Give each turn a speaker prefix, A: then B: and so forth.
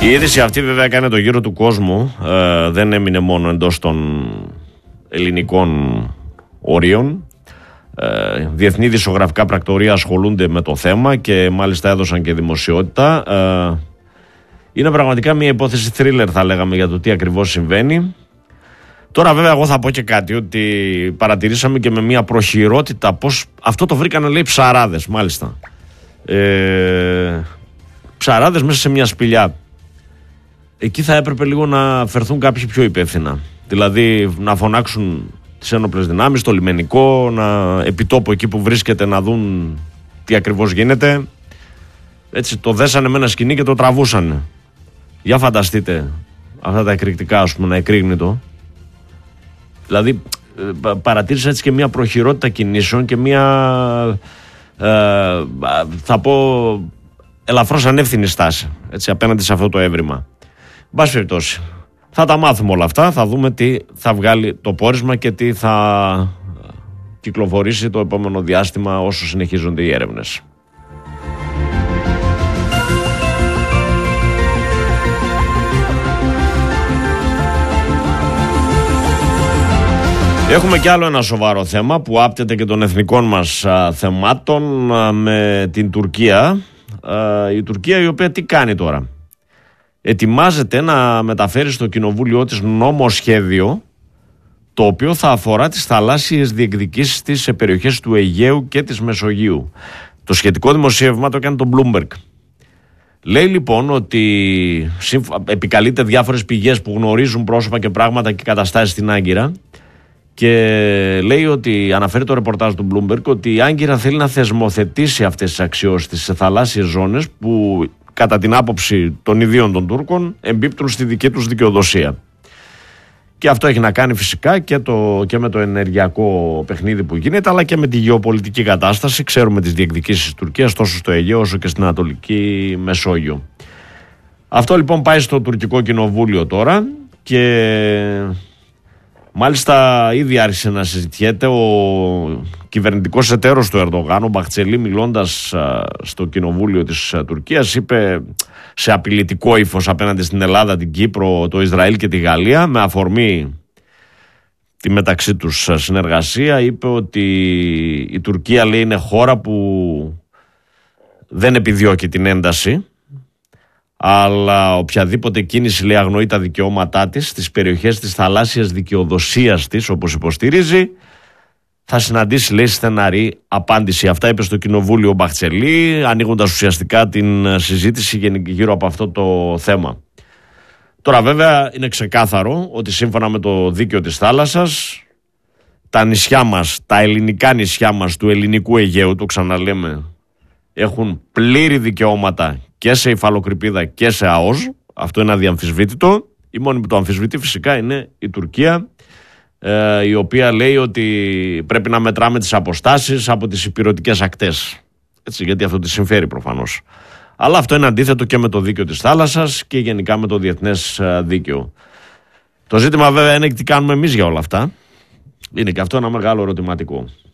A: Η είδηση αυτή βέβαια έκανε το γύρο του κόσμου, δεν έμεινε μόνο εντός των ελληνικών όριων. Διεθνή δισογραφικά πρακτορεία ασχολούνται με το θέμα και μάλιστα έδωσαν και δημοσιότητα. Είναι πραγματικά μια υπόθεση thriller, θα λέγαμε, για το τι ακριβώς συμβαίνει. Τώρα βέβαια εγώ θα πω και κάτι, ότι παρατηρήσαμε και με μια προχειρότητα πως αυτό το βρήκανε, λέει, ψαράδες, μάλιστα. Ψαράδες μέσα σε μια σπηλιά. Εκεί θα έπρεπε λίγο να φερθούν κάποιοι πιο υπεύθυνα. Δηλαδή να φωνάξουν τις ένοπλες δυνάμεις, το λιμενικό, να επιτόπου εκεί που βρίσκεται να δουν τι ακριβώς γίνεται. Έτσι το δέσανε με ένα σκηνή και το τραβούσανε. Για φανταστείτε αυτά τα εκρηκτικά, ας πούμε, να εκρήγνητο. Δηλαδή παρατήρησα έτσι και μια προχειρότητα κινήσεων και μια θα πω ελαφρώς ανεύθυνη στάση, έτσι, απέναντι σε αυτό το έβριμα. Μπας περιπτώσει, θα τα μάθουμε όλα αυτά, θα δούμε τι θα βγάλει το πόρισμα και τι θα κυκλοφορήσει το επόμενο διάστημα όσο συνεχίζονται οι έρευνες. Έχουμε κι άλλο ένα σοβαρό θέμα που άπτεται και των εθνικών μας θεμάτων με την Τουρκία. Η Τουρκία, η οποία τι κάνει τώρα? Ετοιμάζεται να μεταφέρει στο κοινοβούλιο της νομοσχέδιο το οποίο θα αφορά τις θαλάσσιες διεκδικήσεις της σε περιοχές του Αιγαίου και της Μεσογείου. Το σχετικό δημοσίευμα το έκανε το Bloomberg. Λέει λοιπόν ότι επικαλείται διάφορες πηγές που γνωρίζουν πρόσωπα και πράγματα και καταστάσεις στην Άγκυρα και λέει ότι, αναφέρει το ρεπορτάζ του Bloomberg, ότι η Άγκυρα θέλει να θεσμοθετήσει αυτές τις αξιώσεις της σε θαλάσσιες ζώνες που κατά την άποψη των ιδίων των Τούρκων εμπίπτουν στη δική τους δικαιοδοσία. Και αυτό έχει να κάνει φυσικά και με το ενεργειακό παιχνίδι που γίνεται, αλλά και με τη γεωπολιτική κατάσταση. Ξέρουμε τις διεκδικήσεις της Τουρκίας τόσο στο Αιγαίο όσο και στην Ανατολική Μεσόγειο. Αυτό λοιπόν πάει στο τουρκικό κοινοβούλιο τώρα και μάλιστα ήδη άρχισε να συζητιέται. Ο κυβερνητικός εταίρος του Ερντογάν, ο Μπαχτσελή, μιλώντας στο κοινοβούλιο της Τουρκίας, είπε σε απειλητικό ύφος απέναντι στην Ελλάδα, την Κύπρο, το Ισραήλ και τη Γαλλία, με αφορμή τη μεταξύ τους συνεργασία, είπε ότι η Τουρκία, λέει, είναι χώρα που δεν επιδιώκει την ένταση, αλλά οποιαδήποτε κίνηση, λέει, αγνοεί τα δικαιώματά της στις περιοχές της θαλάσσιας δικαιοδοσίας της, όπως υποστηρίζει, θα συναντήσει, λέει, στεναρή απάντηση. Αυτά είπε στο κοινοβούλιο ο Μπαχτσελή, ανοίγοντας ουσιαστικά την συζήτηση γύρω από αυτό το θέμα. Τώρα βέβαια είναι ξεκάθαρο ότι σύμφωνα με το δίκαιο της θάλασσας, τα νησιά μας, τα ελληνικά νησιά μας του ελληνικού Αιγαίου, το ξαναλέμε, έχουν πλήρη δικαιώματα και σε υφαλοκρηπίδα και σε ΑΟΣ. Αυτό είναι αδιαμφισβήτητο. Η μόνη που το αμφισβητεί φυσικά είναι η Τουρκία, η οποία λέει ότι πρέπει να μετράμε τις αποστάσεις από τις ηπειρωτικές ακτές. Έτσι, γιατί αυτό τη συμφέρει προφανώς. Αλλά αυτό είναι αντίθετο και με το δίκαιο της θάλασσας και γενικά με το διεθνές δίκαιο. Το ζήτημα βέβαια είναι τι κάνουμε εμείς για όλα αυτά. Είναι και αυτό ένα μεγάλο ερωτηματικό.